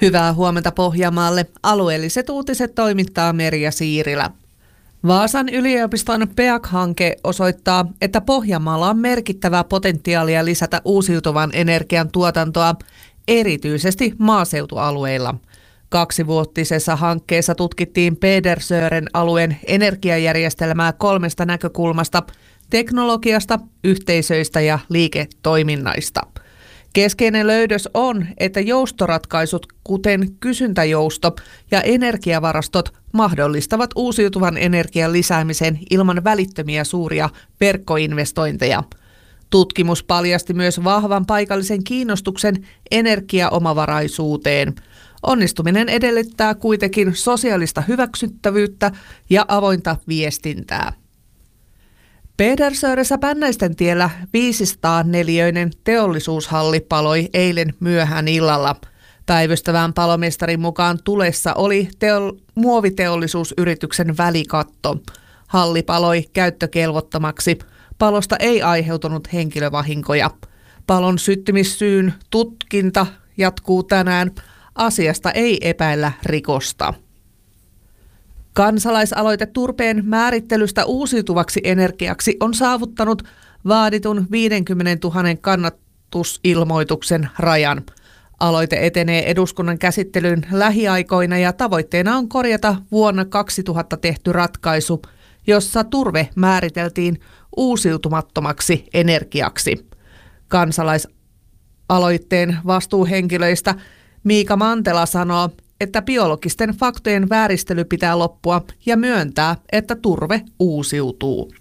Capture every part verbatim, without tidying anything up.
Hyvää huomenta Pohjanmaalle. Alueelliset uutiset toimittaa Merja Siirilä. Vaasan yliopiston P E A C-hanke osoittaa, että Pohjanmaalla on merkittävää potentiaalia lisätä uusiutuvan energian tuotantoa, erityisesti maaseutualueilla. Kaksivuotisessa hankkeessa tutkittiin Pedersören alueen energiajärjestelmää kolmesta näkökulmasta: teknologiasta, yhteisöistä ja liiketoiminnaista. Keskeinen löydös on, että joustoratkaisut, kuten kysyntäjousto ja energiavarastot, mahdollistavat uusiutuvan energian lisäämisen ilman välittömiä suuria verkkoinvestointeja. Tutkimus paljasti myös vahvan paikallisen kiinnostuksen energiaomavaraisuuteen. Onnistuminen edellyttää kuitenkin sosiaalista hyväksyttävyyttä ja avointa viestintää. Pedersöressä Pännäisten-tiellä viisisataa neliöinen teollisuushalli paloi eilen myöhään illalla. Päivystävän palomestarin mukaan tulessa oli teo- muoviteollisuusyrityksen välikatto. Halli paloi käyttökelvottomaksi. Palosta ei aiheutunut henkilövahinkoja. Palon syttymissyyn tutkinta jatkuu tänään. Asiasta ei epäillä rikosta. Kansalaisaloite turpeen määrittelystä uusiutuvaksi energiaksi on saavuttanut vaaditun viisikymmentätuhatta kannatusilmoituksen rajan. Aloite etenee eduskunnan käsittelyyn lähiaikoina ja tavoitteena on korjata vuonna kaksituhatta tehty ratkaisu, jossa turve määriteltiin uusiutumattomaksi energiaksi. Kansalaisaloitteen vastuuhenkilöistä Miika Mantela sanoo, että biologisten faktojen vääristely pitää loppua ja myöntää, että turve uusiutuu.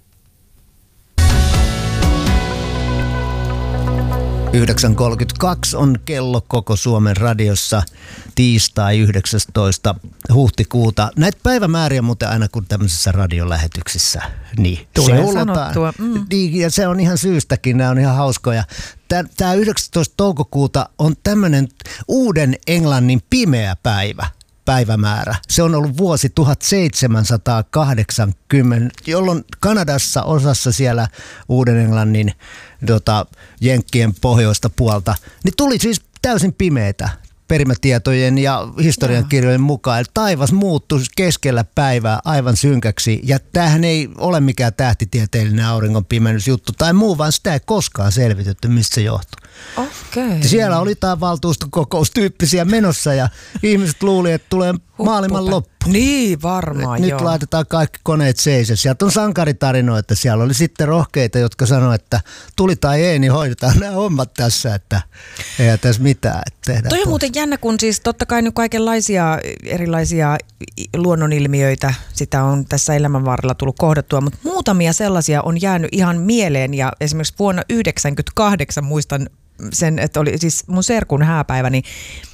yhdeksän kolmekymmentäkaksi on kello koko Suomen radiossa tiistai yhdeksästoista huhtikuuta. Näitä päivämääriä muuten aina kun tämmöisissä radiolähetyksissä niin tulee sanottua. Mm. Niin, ja se on ihan syystäkin, nämä on ihan hauskoja. Tämä yhdeksästoista toukokuuta on tämmöinen uuden Englannin pimeä päivä. Päivämäärä. Se on ollut vuosi tuhatseitsemänsataakahdeksankymmentä, jolloin Kanadassa osassa siellä Uuden-Englannin tota, jenkkien pohjoista puolta, niin tuli siis täysin pimeätä perimätietojen ja historiankirjojen mukaan. Eli taivas muuttui keskellä päivää aivan synkäksi. Ja tämähän ei ole mikään tähtitieteellinen auringonpimennysjuttu tai muu, vaan sitä ei koskaan selvitetty, mistä se johtuu. Okay. Siellä oli tämä valtuustokokoustyyppisiä menossa ja ihmiset luuli, että tulee maailman loppu. Niin varmaan, Nyt joo. laitetaan kaikki koneet seisö. Sieltä on sankaritarinoita. Siellä oli sitten rohkeita, jotka sanoivat, että tuli tai ei, niin hoidetaan nämä hommat tässä, että ei tässä mitään. Että toi on muuten jännä, kun siis totta kai nyt kaikenlaisia erilaisia luonnonilmiöitä, sitä on tässä elämän varrella tullut kohdattua, mutta muutamia sellaisia on jäänyt ihan mieleen ja esimerkiksi vuonna yhdeksänkymmentäkahdeksan muistan sen, että oli siis mun serkun hääpäivä, niin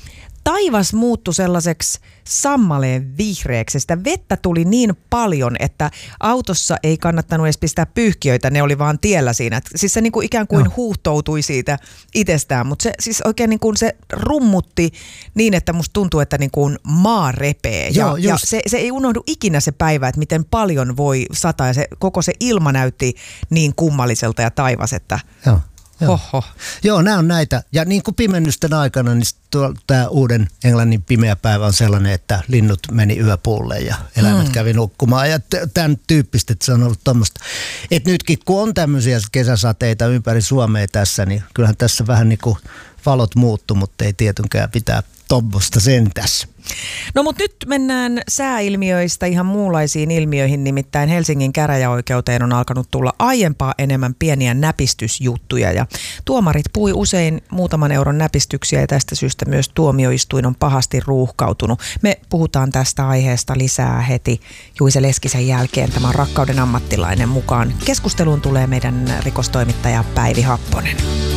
taivas muuttui sellaiseksi sammaleen vihreäksi. Sitä vettä tuli niin paljon, että autossa ei kannattanut edes pistää pyyhkiöitä, ne oli vaan tiellä siinä. Siis se niinku ikään kuin no. huuhtoutui siitä itsestään, mutta se siis oikein niin kuin se rummutti niin, että musta tuntuu, että niin kuin maa repee. Joo, ja ja se, se ei unohdu ikinä se päivä, että miten paljon voi sataa ja se, koko se ilma näytti niin kummalliselta ja taivas, että... Joo. Joo. Hoho. Joo, nämä on näitä. Ja niin kuin pimennysten aikana, niin tämä uuden Englannin pimeä päivä on sellainen, että linnut meni yöpuulle ja eläimet mm. kävi nukkumaan. Ja tämän tyyppistä, että se on ollut tuommoista. Että nytkin kun on tämmöisiä kesäsateita ympäri Suomea tässä, niin kyllähän tässä vähän niin kuin valot muuttu, mutta ei tietenkään pitää tommosta sentäs. No mutta nyt mennään sääilmiöistä ihan muunlaisiin ilmiöihin, nimittäin Helsingin käräjäoikeuteen on alkanut tulla aiempaa enemmän pieniä näpistysjuttuja ja tuomarit pui usein muutaman euron näpistyksiä ja tästä syystä myös tuomioistuin on pahasti ruuhkautunut. Me puhutaan tästä aiheesta lisää heti Juise Leskisen jälkeen. Tämä on Rakkauden ammattilainen mukaan. Keskusteluun tulee meidän rikostoimittaja Päivi Happonen.